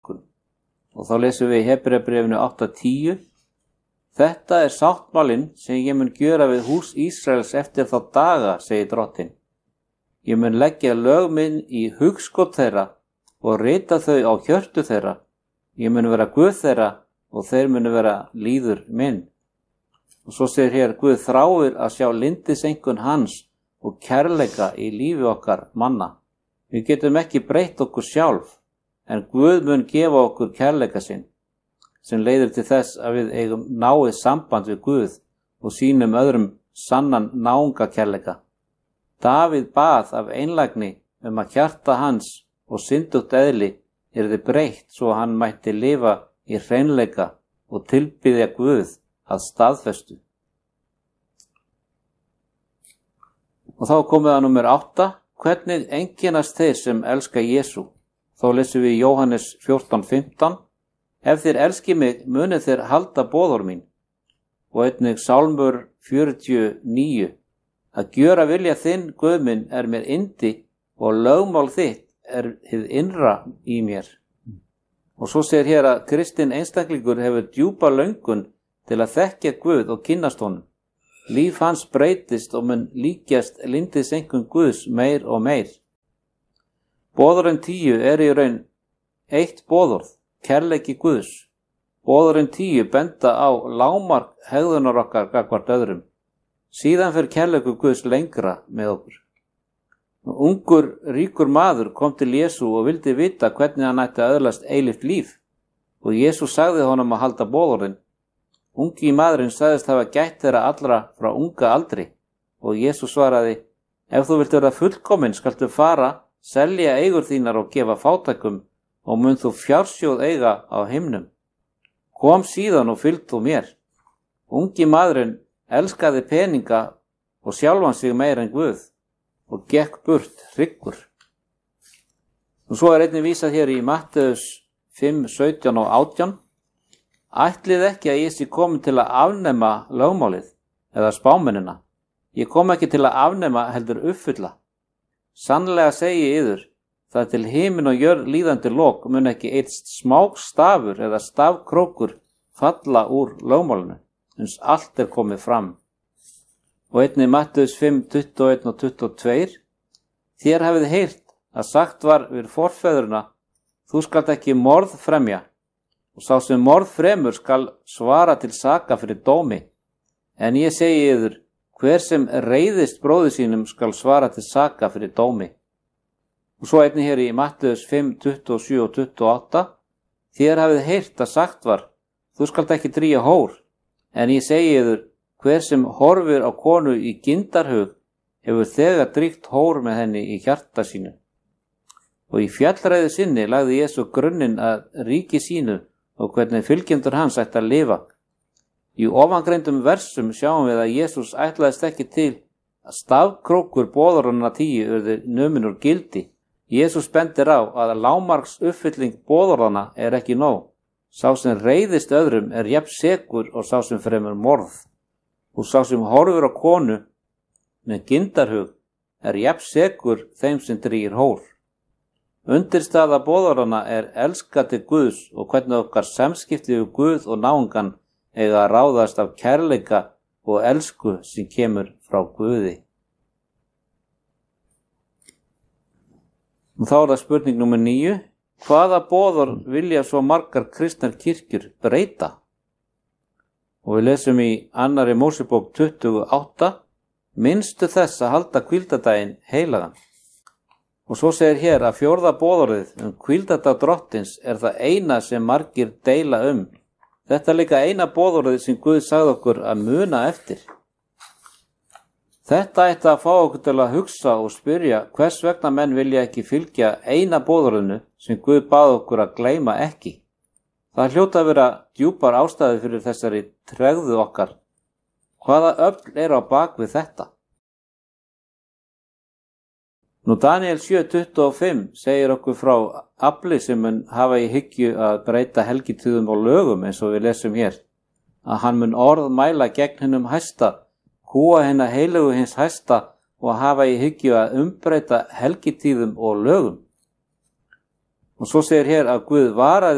Og þá lesum við í Hebreabréfinu 8:10. Þetta er sáttmálinn sem ég mun gjöra við hús Ísraels eftir þá daga, segir Drottinn. Ég mun leggja lög minn í hugskot þeirra og rita þau á hjörtu þeirra. Ég mun vera Guð þeirra og þeir munu vera líður minn. Og svo segir hér, Guð þráir að sjá lyndiseinkunn hans og kærleika í lífi okkar manna. Við getum ekki breytt okkur sjálf, en Guð mun gefa okkur kærleika sinn, sem leiðir til þess að við eigum náið samband við Guð og sýnum öðrum sannan náungakærleika. Davíð bað af einlægni að hjarta hans og syndugt eðli yrði breytt svo hann mætti lifa í hreinleika og tilbiðja Guð að staðfestu. Og þá komið að númer 8. Hvernig einkennast þeir sem elska Jesú? Þá lesum við Jóhannes 14:15. Ef þér elski mig, munið þér halda boðorð mín. Og einnig Sálmur 49. Að gjöra vilja þinn, Guð minn, er mér yndi og lögmál þitt er hið innra í mér. Og svo segir hér að kristinn einstaklingur hefur djúpa löngun til að þekkja Guð og kynnast honum. Líf hans breytist og mun líkjast lyndiseinkunn Guðs meir og meir. Boðorðin 10 er í raun eitt boðorð, kærleiki Guðs. Boðorðin 10 benda á lágmark hegðunar okkar gagnvart öðrum. Síðan fer kærleikur Guðs lengra með okkur. Ungur, ríkur maður kom til Jesú og vildi vita hvernig hann ætti að öðlast eilíft líf. Og Jesú sagði honum að halda boðorðin. Ungi maðurinn sagðist hafa gætt þeirra allra frá unga aldri. Og Jesú svaraði, ef þú vilt vera fullkominn skaltu fara, selja eigur þínar og gefa fátækum og mun þú fjársjóð eiga á himnum. Kom síðan og fylg þú mér. Ungi maðurinn elskaði peninga og sjálfan sig meir en Guð og gekk burt hryggur. Og svo er einnig vísað hér í Matteus 5:17 og 18. Ætlið ekki að ég sé komin til að afnema lögmálið eða spámennina. Ég kom ekki til að afnema heldur uppfylla. Sannlega segi ég yður, það til himin og jörð líðandi lok mun ekki eitt smákstafur eða stafkrókur falla úr lögmálinu, eins allt er komið fram. Og einnig Matteus 5:21 og 22. Þér hafið heyrt að sagt var við forfeðurna, þú skalt ekki morð fremja, og sá sem morð fremur skal svara til saka fyrir dómi. En ég segi yður, hver sem reiðist bróður sínum skal svara til saka fyrir dómi. Og svo einnig hér í Matteus 5:27 og 28. Þér hafið heyrt að sagt var, þú skalt ekki drýja hór. En ég segi yður, hver sem horfir á konu í gyndarhug hefur þegar drýgt hór með henni í hjarta sínu. Og í fjallræðu sinni lagði Jesú grunninn að ríki sínu og hvernig fylgjendur hans ætti að lifa. Í ofangreindum versum sjáum við að Jesús ætlaðist ekki til að stafkrókur boðorðanna 10 urði numin úr gildi. Jesús bendir á að lágmarks uppfylling boðorðanna er ekki nóg. Sá sem reiðist öðrum er jafn sekur og sá sem fremur morð. Og sá sem horfir á konu með gyndarhug er jafn sekur þeim sem drýgir hór. Undirstaða boðorðanna er elskati Guðs og hvernig okkar samskipti við Guð og náungan eiga að ráðast af kærleika og elsku sem kemur frá Guði. Og þá er það spurning númer 9. Hvaða boðorð vilja svo margar kristnar kirkjur breyta? Og við lesum í 2. Mósebók 28. Minnstu þess að halda hvíldardaginn heilagan. Og svo segir hér að 4. boðorðið hvíldardag Drottins er það eina sem margir deila um. Þetta er líka eina boðorðið sem Guð sagði okkur að muna eftir. Þetta ætti að fá okkur til að hugsa og spyrja hvers vegna menn vilja ekki fylgja eina boðorðinu sem Guð bað okkur að gleyma ekki. Það hljóta að vera djúpar ástæður fyrir þessari tregðu okkar. Hvaða öfl er á bak við þetta? Nú Daniel 7:25 segir okkur frá afli sem mun hafa í hyggju að breyta helgitíðum og lögum eins og við lesum hér. Að hann mun orð mæla gegn hinnum hæsta, kúa hinna heilögu hins hæsta og hafa í hyggju að umbreyta helgitíðum og lögum. Og svo segir hér að Guð varaði